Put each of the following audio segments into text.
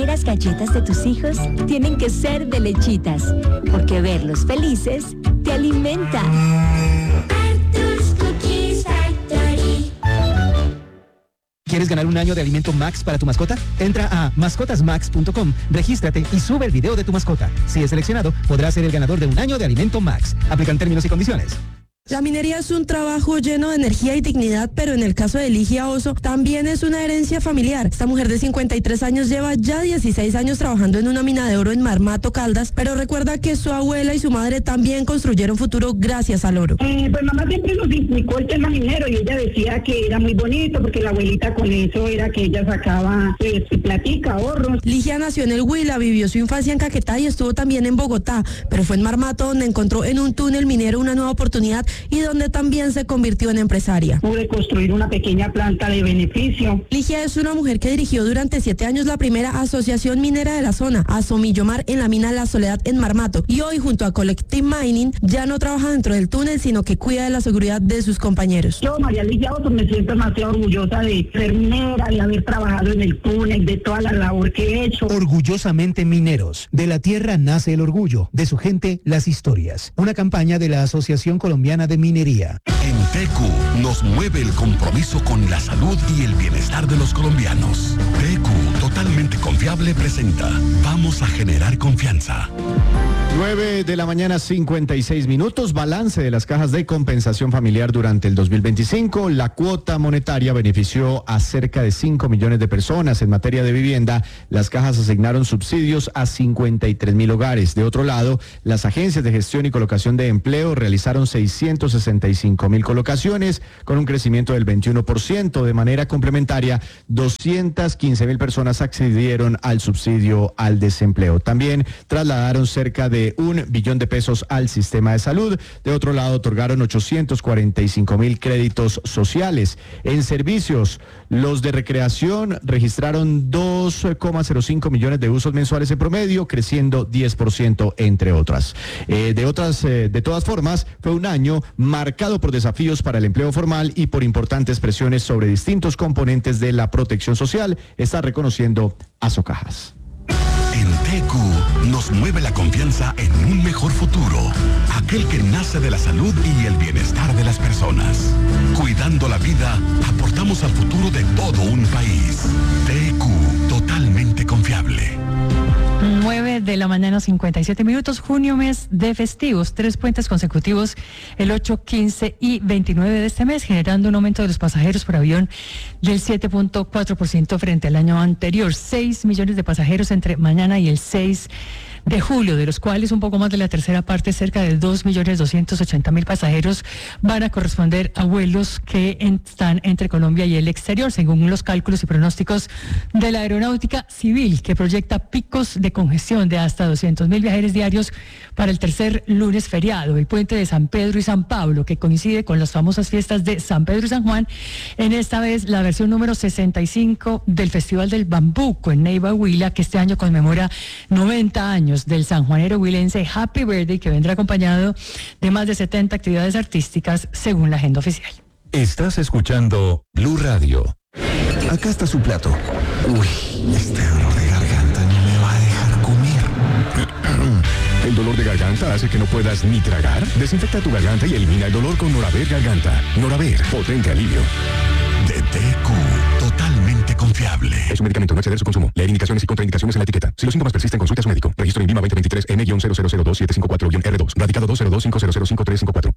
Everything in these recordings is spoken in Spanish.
primeras galletas de tus hijos tienen que ser de Lechitas, porque verlos felices te alimenta. Arthur's Cookies Factory. ¿Quieres ganar un año de alimento Max para tu mascota? Entra a mascotasmax.com, regístrate y sube el video de tu mascota. Si es seleccionado, podrás ser el ganador de un año de alimento Max. Aplican términos y condiciones. La minería es un trabajo lleno de energía y dignidad, pero en el caso de Ligia Oso también es una herencia familiar. Esta mujer de 53 años lleva ya 16 años trabajando en una mina de oro en Marmato, Caldas, pero recuerda que su abuela y su madre también construyeron futuro gracias al oro. Pues mamá siempre nos explicó el tema minero y ella decía que era muy bonito porque la abuelita con eso era que ella sacaba platica, ahorros. Ligia nació en el Huila, vivió su infancia en Caquetá y estuvo también en Bogotá, pero fue en Marmato donde encontró en un túnel minero una nueva oportunidad y donde también se convirtió en empresaria. Pude construir una pequeña planta de beneficio. Ligia es una mujer que dirigió durante 7 años la primera asociación minera de la zona, Asomillomar, en la mina La Soledad en Marmato, y hoy junto a Collective Mining ya no trabaja dentro del túnel, sino que cuida de la seguridad de sus compañeros. Yo, María Ligia Oso, me siento demasiado orgullosa de ser minera, de haber trabajado en el túnel, de toda la labor que he hecho. Orgullosamente mineros. De la tierra nace el orgullo, de su gente las historias. Una campaña de la Asociación Colombiana de Minería. En TQ nos mueve el compromiso con la salud y el bienestar de los colombianos. TQ, totalmente confiable, presenta Vamos a generar confianza. 9 de la mañana, 56 minutos. Balance de las cajas de compensación familiar durante el 2025. La cuota monetaria benefició a cerca de 5 millones de personas. En materia de vivienda, las cajas asignaron subsidios a 53.000 hogares. De otro lado, las agencias de gestión y colocación de empleo realizaron 665.000 colocaciones con un crecimiento del 21%. De manera complementaria, 215.000 personas accedieron al subsidio al desempleo. También trasladaron cerca de 1 billón de pesos al sistema de salud. De otro lado, otorgaron 845.000 créditos sociales. En servicios, los de recreación registraron 2,05 millones de usos mensuales en promedio, creciendo 10%, entre otras. De todas formas, fue un año marcado por desafíos para el empleo formal y por importantes presiones sobre distintos componentes de la protección social, está reconociendo Asocajas. En TQ nos mueve la confianza en un mejor futuro, aquel que nace de la salud y el bienestar de las personas. Cuidando la vida, aportamos al futuro de todo un país. TQ, totalmente confiable. 9 de la mañana, 57 minutos, junio, mes de festivos, 3 puentes consecutivos, el 8, 15 y 29 de este mes, generando un aumento de los pasajeros por avión del 7.4% frente al año anterior. 6 millones de pasajeros entre mañana y el 6 de julio, de los cuales un poco más de la tercera parte, cerca de 2.280.000 pasajeros, van a corresponder a vuelos que están entre Colombia y el exterior, según los cálculos y pronósticos de la Aeronáutica Civil, que proyecta picos de congestión de hasta 200.000 viajeros diarios para el tercer lunes feriado, el puente de San Pedro y San Pablo, que coincide con las famosas fiestas de San Pedro y San Juan, en esta vez la versión número 65 del Festival del Bambuco en Neiva, Huila, que este año conmemora 90 años del sanjuanero huilense Happy Birthday, que vendrá acompañado de más de 70 actividades artísticas según la agenda oficial. Estás escuchando Blue Radio. Acá está su plato. Uy, este dolor de garganta no me va a dejar comer. ¿El dolor de garganta hace que no puedas ni tragar? Desinfecta tu garganta y elimina el dolor con Noraver Garganta. Noraver, potente alivio. De TQ, totalmente confiable. Es un medicamento, no exceder su consumo. Leer indicaciones y contraindicaciones en la etiqueta. Si los síntomas persisten, consulte a su médico. Registro INVIMA 2023 N-0002754-R2. Radicado 202-500-5354.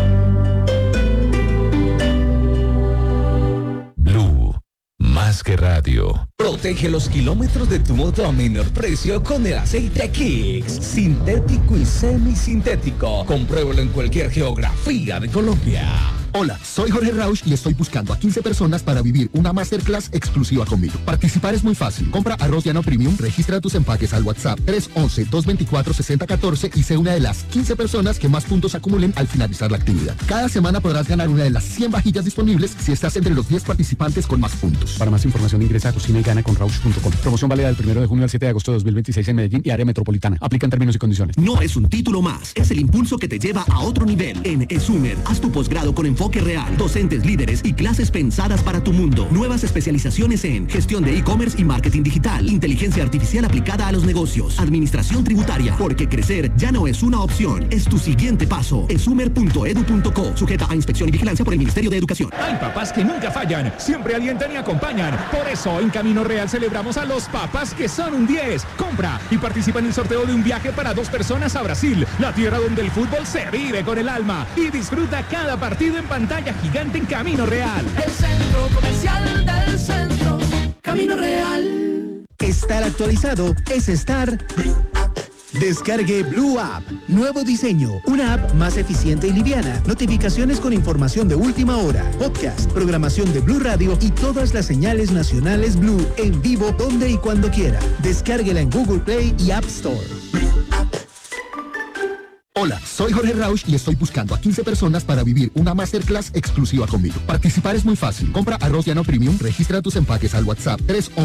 Blue, más que radio. Protege los kilómetros de tu moto a menor precio con el aceite Kicks. Sintético y semisintético. Compruébalo en cualquier geografía de Colombia. Hola, soy Jorge Rausch y estoy buscando a 15 personas para vivir una masterclass exclusiva conmigo. Participar es muy fácil. Compra arroz llano premium, registra tus empaques al WhatsApp 311-224-6014 y sé una de las 15 personas que más puntos acumulen al finalizar la actividad. Cada semana podrás ganar una de las 100 vajillas disponibles si estás entre los 10 participantes con más puntos. Para más información ingresa a cocinayGana.com. Promoción válida del 1 de junio al 7 de agosto de 2026 en Medellín y área metropolitana. Aplican términos y condiciones. No es un título más, es el impulso que te lleva a otro nivel. En ESUMER, haz tu posgrado con enfoque enfoque real, docentes líderes y clases pensadas para tu mundo. Nuevas especializaciones en gestión de e-commerce y marketing digital, inteligencia artificial aplicada a los negocios, administración tributaria, porque crecer ya no es una opción, es tu siguiente paso. Esumer.edu.co, sujeta a inspección y vigilancia por el Ministerio de Educación. Hay papás que nunca fallan, siempre alientan y acompañan. Por eso en Camino Real celebramos a los papás que son un 10. Compra y participa en el sorteo de un viaje para 2 personas a Brasil, la tierra donde el fútbol se vive con el alma, y disfruta cada partido en pantalla gigante en Camino Real. El centro comercial del centro, Camino Real. Estar actualizado es estar... Descargue Blue App. Nuevo diseño. Una app más eficiente y liviana. Notificaciones con información de última hora. Podcast, programación de Blue Radio y todas las señales nacionales Blue en vivo donde y cuando quiera. Descárguela en Google Play y App Store. Hola, soy Jorge Rauch y estoy buscando a 15 personas para vivir una masterclass exclusiva conmigo. Participar es muy fácil. Compra arroz llano premium, registra tus empaques al WhatsApp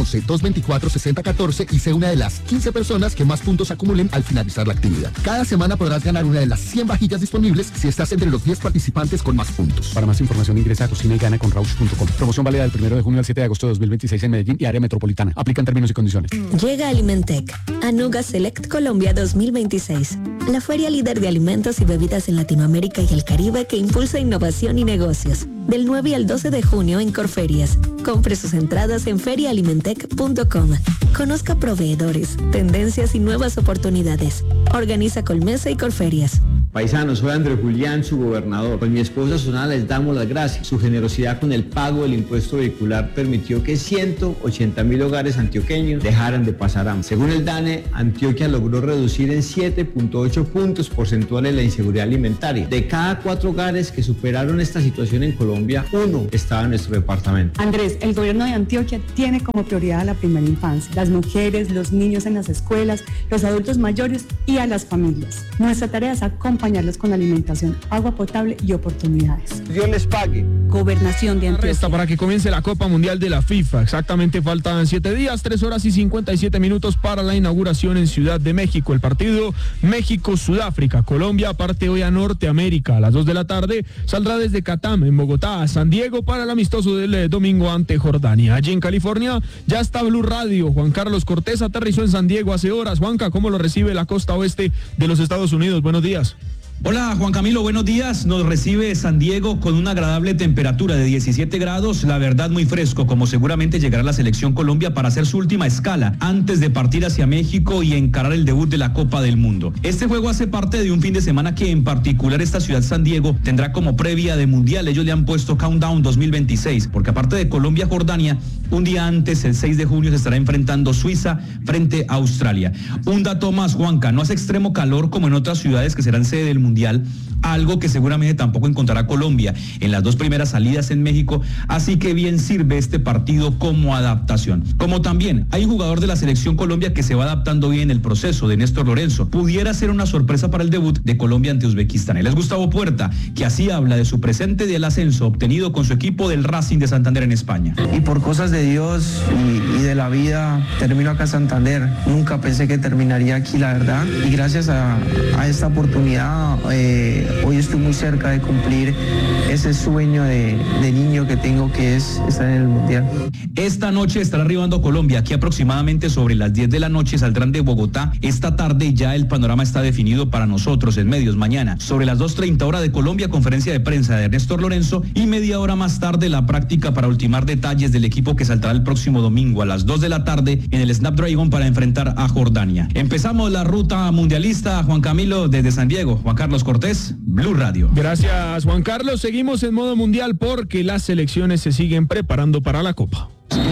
311-224-6014 y sé una de las 15 personas que más puntos acumulen al finalizar la actividad. Cada semana podrás ganar una de las 100 vajillas disponibles si estás entre los 10 participantes con más puntos. Para más información ingresa a cocinayGana.com. Promoción válida del 1 de junio al 7 de agosto de 2026 en Medellín y área metropolitana. Aplican términos y condiciones. Llega Alimentec, Anuga Select Colombia 2026. La feria líder de alimentos y bebidas en Latinoamérica y el Caribe que impulsa innovación y negocios. Del 9 al 12 de junio en Corferias. Compre sus entradas en feriaalimentec.com. Conozca proveedores, tendencias y nuevas oportunidades. Organiza Colmesa y Corferias. Paisanos, soy Andrés Julián, su gobernador. Con mi esposa Susana les damos las gracias. Su generosidad con el pago del impuesto vehicular permitió que 180.000 hogares antioqueños dejaran de pasar hambre. Según el DANE, Antioquia logró reducir en 7.8 puntos porcentuales la inseguridad alimentaria. De cada 4 hogares que superaron esta situación en Colombia, 1 estaba en nuestro departamento. Andrés, el gobierno de Antioquia tiene como prioridad a la primera infancia, las mujeres, los niños en las escuelas, los adultos mayores y a las familias. Nuestra tarea es acompañarlos con alimentación, agua potable y oportunidades. Dios les pague. Gobernación de Antioquia. Resta para que comience la Copa Mundial de la FIFA. Exactamente faltan 7 días, 3 horas y 57 minutos para la inauguración en Ciudad de México. El partido México-Sudáfrica. Colombia parte hoy a Norteamérica. A las 2 de la tarde saldrá desde Catam, en Bogotá, a San Diego para el amistoso del domingo ante Jordania. Allí en California ya está Blue Radio. Juan Carlos Cortés aterrizó en San Diego hace horas. Juanca, ¿cómo lo recibe la costa oeste de los Estados Unidos? Buenos días. Hola Juan Camilo, buenos días. Nos recibe San Diego con una agradable temperatura de 17 grados, la verdad muy fresco, como seguramente llegará la selección Colombia para hacer su última escala antes de partir hacia México y encarar el debut de la Copa del Mundo. Este juego hace parte de un fin de semana que en particular esta ciudad San Diego tendrá como previa de Mundial. Ellos le han puesto Countdown 2026, porque aparte de Colombia-Jordania, un día antes, el 6 de junio, se estará enfrentando Suiza frente a Australia. Un dato más, Juanca, no hace extremo calor como en otras ciudades que serán sede del Mundial, algo que seguramente tampoco encontrará Colombia en las 2 primeras salidas en México, así que bien sirve este partido como adaptación. Como también hay un jugador de la selección Colombia que se va adaptando bien en el proceso, de Néstor Lorenzo. Pudiera ser una sorpresa para el debut de Colombia ante Uzbekistán. Él es Gustavo Puerta, que así habla de su presente del ascenso obtenido con su equipo del Racing de Santander en España. Y por cosas de Dios y de la vida termino acá en Santander. Nunca pensé que terminaría aquí, la verdad, y gracias a esta oportunidad hoy estoy muy cerca de cumplir ese sueño de niño que tengo, que es estar en el Mundial. Esta noche estará arribando Colombia. Aquí aproximadamente sobre las 10 de la noche saldrán de Bogotá. Esta tarde ya el panorama está definido para nosotros en medios. Mañana sobre las 2:30 hora de Colombia, conferencia de prensa de Néstor Lorenzo, y media hora más tarde la práctica para ultimar detalles del equipo que saltará el próximo domingo a las 2 de la tarde en el Snapdragon para enfrentar a Jordania. Empezamos la ruta mundialista, Juan Camilo, desde San Diego. Juan Carlos Cortés, Blue Radio. Gracias, Juan Carlos. Seguimos en modo mundial porque las selecciones se siguen preparando para la Copa.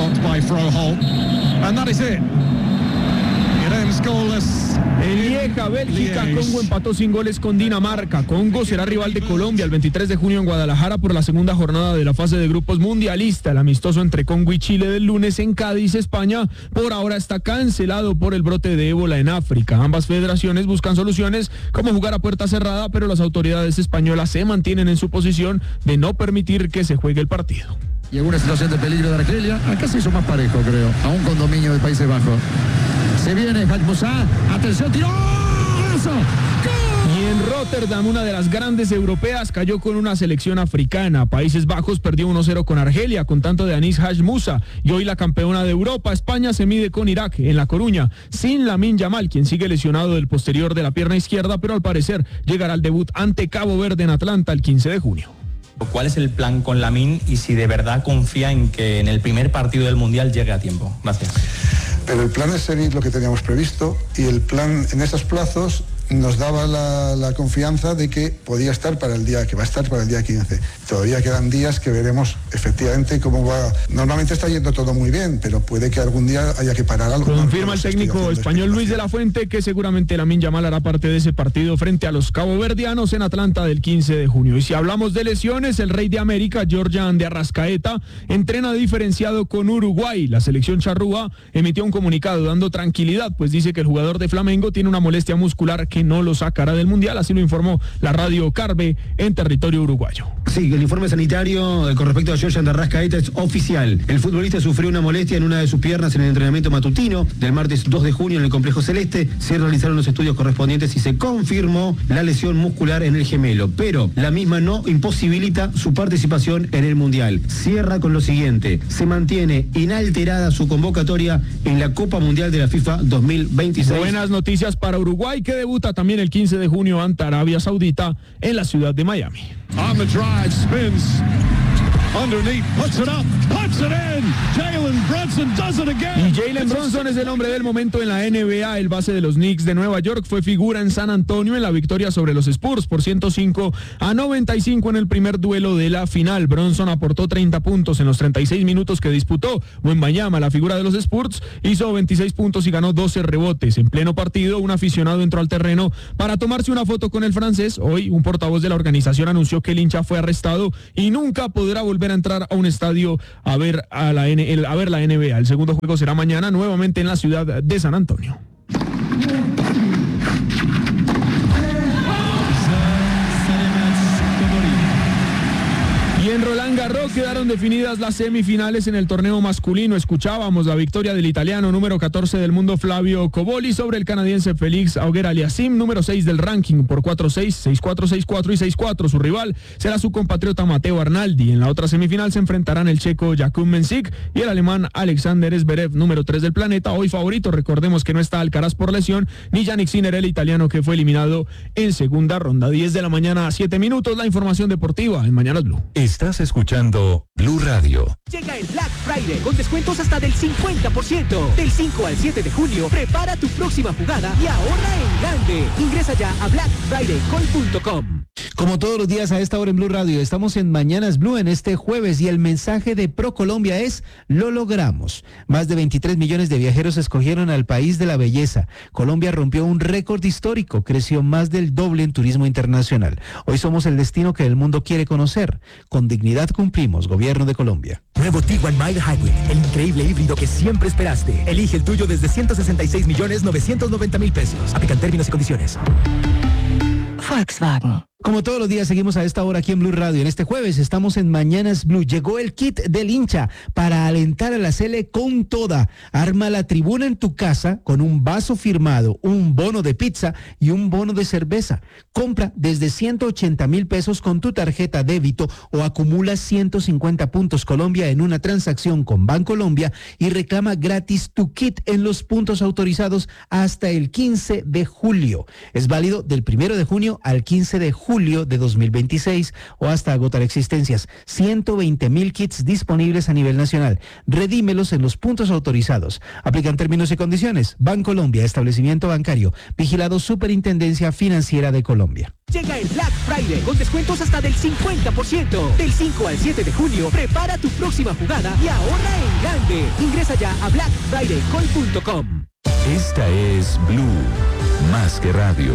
Lieja, Bélgica. Congo empató sin goles con Dinamarca. Congo será rival de Colombia el 23 de junio en Guadalajara por la segunda jornada de la fase de grupos mundialista. El amistoso entre Congo y Chile del lunes en Cádiz, España, por ahora está cancelado por el brote de ébola en África. Ambas federaciones buscan soluciones como jugar a puerta cerrada, pero las autoridades españolas se mantienen en su posición de no permitir que se juegue el partido. Y en una situación de peligro de Argelia, acá se hizo más parejo, creo, a un condominio de Países Bajos. Se viene Haj Moussa, atención, tiro, ¡golazo! ¡Gol! en Rotterdam, una de las grandes europeas cayó con una selección africana. Países Bajos perdió 1-0 con Argelia, con tanto de Anis Haj Moussa. Y hoy la campeona de Europa, España, se mide con Irak en La Coruña, sin Lamine Yamal, quien sigue lesionado del posterior de la pierna izquierda, pero al parecer llegará al debut ante Cabo Verde en Atlanta el 15 de junio. ¿Cuál es el plan con Lamine y si de verdad confía en que en el primer partido del Mundial llegue a tiempo? Gracias. Pero el plan es seguir lo que teníamos previsto y el plan en esos plazos nos daba la confianza de que podía estar para el día, que va a estar para el día 15. Todavía quedan días que veremos efectivamente cómo va. Normalmente está yendo todo muy bien, pero puede que algún día haya que parar algo. Confirma el técnico español Luis de la Fuente que seguramente Lamine Yamal hará parte de ese partido frente a los caboverdianos en Atlanta del 15 de junio. Y si hablamos de lesiones, el rey de América, Georgian de Arrascaeta, entrena diferenciado con Uruguay. La selección charrúa emitió un comunicado dando tranquilidad, pues dice que el jugador de Flamengo tiene una molestia muscular que no lo sacará del Mundial, así lo informó la radio Carve en territorio uruguayo. Sí, el informe sanitario con respecto a Georgian de Arrascaeta es oficial. El futbolista sufrió una molestia en una de sus piernas en el entrenamiento matutino del martes 2 de junio en el Complejo Celeste. Se realizaron los estudios correspondientes y se confirmó la lesión muscular en el gemelo, pero la misma no imposibilita su participación en el Mundial. Cierra con lo siguiente: se mantiene inalterada su convocatoria en la Copa Mundial de la FIFA 2026. Buenas noticias para Uruguay, que debuta también el 15 de junio ante Arabia Saudita en la ciudad de Miami. On the drive, spins underneath, puts it up, puts it in. Jalen Brunson does it again. Y Jalen Brunson es el hombre del momento en la NBA. El base de los Knicks de Nueva York fue figura en San Antonio en la victoria sobre los Spurs por 105-95 en el primer duelo de la final. Brunson aportó 30 puntos en los 36 minutos que disputó. Wembanyama, la figura de los Spurs, hizo 26 puntos y ganó 12 rebotes. En pleno partido, un aficionado entró al terreno para tomarse una foto con el francés. Hoy, un portavoz de la organización anunció que el hincha fue arrestado y nunca podrá volver a entrar a un estadio a ver la NBA. El segundo juego será mañana, nuevamente en la ciudad de San Antonio. Y en Roland Garros quedaron definidas las semifinales en el torneo masculino. Escuchábamos la victoria del italiano número 14 del mundo Flavio Cobolli sobre el canadiense Félix Auger-Aliassime, número 6 del ranking, por 4-6, 6-4, 6-4 y 6-4. Su rival será su compatriota Matteo Arnaldi. En la otra semifinal se enfrentarán el checo Jakub Mensik y el alemán Alexander Zverev, número 3 del planeta. Hoy favorito, recordemos que no está Alcaraz por lesión, ni Yannick Sinner, el italiano, que fue eliminado en segunda ronda. 10 de la mañana, 7 minutos, la información deportiva en Mañanas Blue. Estás escuchando Blue Radio. Llega el Black Friday con descuentos hasta del 50%. Del 5 al 7 de junio, prepara tu próxima jugada y ahorra en grande. Ingresa ya a blackfridaycall.com. Como todos los días a esta hora en Blue Radio, estamos en Mañanas Blue en este jueves y el mensaje de ProColombia es: lo logramos. Más de 23 millones de viajeros escogieron al país de la belleza. Colombia rompió un récord histórico, creció más del doble en turismo internacional. Hoy somos el destino que el mundo quiere conocer. Con dignidad cumplimos, Gobierno de Colombia. Nuevo Tiguan Mild Hybrid, el increíble híbrido que siempre esperaste. Elige el tuyo desde 166.990.000 pesos. Aplican términos y condiciones. Volkswagen. Como todos los días seguimos a esta hora aquí en Blue Radio. En este jueves estamos en Mañanas Blue. Llegó el kit del hincha para alentar a la Sele con toda. Arma la tribuna en tu casa con un vaso firmado, un bono de pizza y un bono de cerveza. Compra desde 180.000 pesos con tu tarjeta débito o acumula 150 puntos Colombia en una transacción con Bancolombia y reclama gratis tu kit en los puntos autorizados hasta el 15 de julio. Es válido del 1 de junio al 15 de julio de 2026 o hasta agotar existencias. 120.000 kits disponibles a nivel nacional. Redímelos en los puntos autorizados. Aplican términos y condiciones. Bancolombia, establecimiento bancario. Vigilado Superintendencia Financiera de Colombia. Llega el Black Friday con descuentos hasta del 50%. Del 5 al 7 de junio, prepara tu próxima jugada y ahorra en grande. Ingresa ya a blackfridaycall.com. Esta es Blue, más que radio.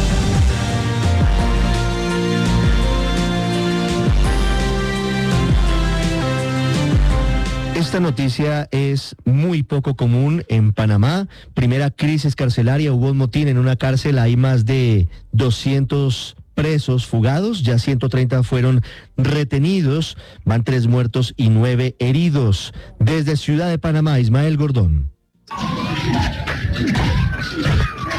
Esta noticia es muy poco común en Panamá. Primera crisis carcelaria, hubo un motín en una cárcel, hay más de 200 presos fugados, ya 130 fueron retenidos, van 3 muertos y 9 heridos. Desde Ciudad de Panamá, Ismael Gordón.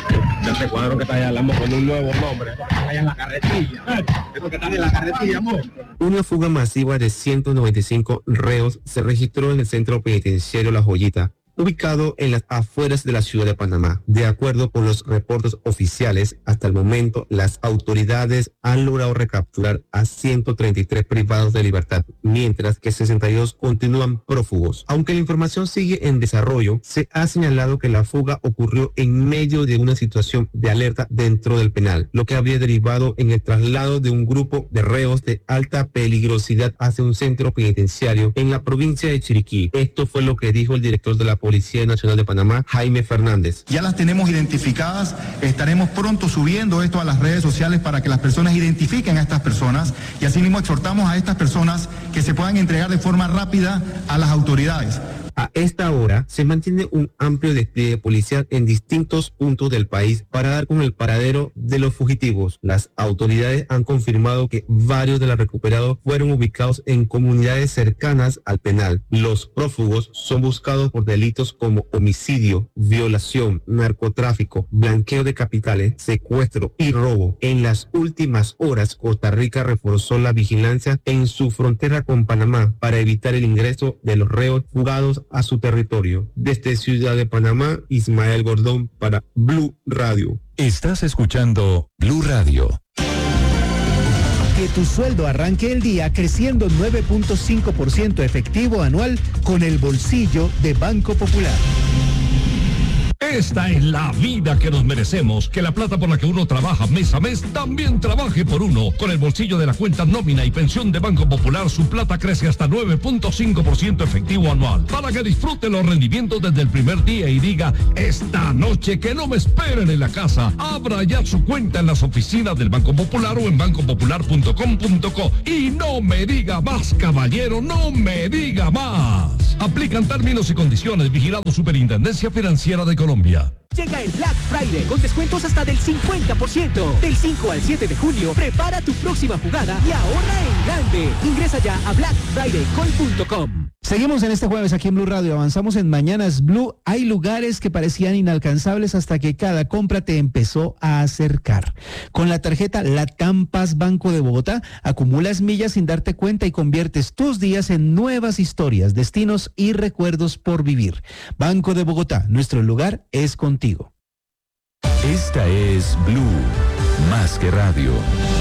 Ese cuadro que está allá, hablamos con un nuevo nombre. Eso que está allá en la carretilla. Eso que está en la carretilla, amor. Una fuga masiva de 195 reos se registró en el centro penitenciario La Joyita, ubicado en las afueras de la ciudad de Panamá. De acuerdo con los reportes oficiales, hasta el momento las autoridades han logrado recapturar a 133 privados de libertad, mientras que 62 continúan prófugos. Aunque la información sigue en desarrollo, se ha señalado que la fuga ocurrió en medio de una situación de alerta dentro del penal, lo que habría derivado en el traslado de un grupo de reos de alta peligrosidad hacia un centro penitenciario en la provincia de Chiriquí. Esto fue lo que dijo el director de la Policía Nacional de Panamá, Jaime Fernández. Ya las tenemos identificadas, estaremos pronto subiendo esto a las redes sociales para que las personas identifiquen a estas personas y asimismo exhortamos a estas personas que se puedan entregar de forma rápida a las autoridades. A esta hora se mantiene un amplio despliegue policial en distintos puntos del país para dar con el paradero de los fugitivos. Las autoridades han confirmado que varios de los recuperados fueron ubicados en comunidades cercanas al penal. Los prófugos son buscados por delitos como homicidio, violación, narcotráfico, blanqueo de capitales, secuestro y robo. En las últimas horas, Costa Rica reforzó la vigilancia en su frontera con Panamá para evitar el ingreso de los reos fugados a su territorio. Desde Ciudad de Panamá, Ismael Gordón para Blue Radio. Estás escuchando Blue Radio. Que tu sueldo arranque el día creciendo 9.5% efectivo anual con el bolsillo de Banco Popular. Esta es la vida que nos merecemos, que la plata por la que uno trabaja mes a mes también trabaje por uno. Con el bolsillo de la cuenta nómina y pensión de Banco Popular, su plata crece hasta 9.5% efectivo anual, para que disfrute los rendimientos desde el primer día y diga, esta noche que no me esperen en la casa. Abra ya su cuenta en las oficinas del Banco Popular o en bancopopular.com.co. Y no me diga más, caballero, no me diga más. Aplican términos y condiciones. Vigilado Superintendencia Financiera de Colombia. Llega el Black Friday con descuentos hasta del 50%. Del 5 al 7 de junio, prepara tu próxima jugada y ahorra en grande. Ingresa ya a blackfridaycall.com. Seguimos en este jueves aquí en Blue Radio, avanzamos en Mañanas Blue. Hay lugares que parecían inalcanzables hasta que cada compra te empezó a acercar. Con la tarjeta Latam Paz Banco de Bogotá, acumulas millas sin darte cuenta y conviertes tus días en nuevas historias, destinos y recuerdos por vivir. Banco de Bogotá, nuestro lugar es contigo. Esta es Blue, más que radio.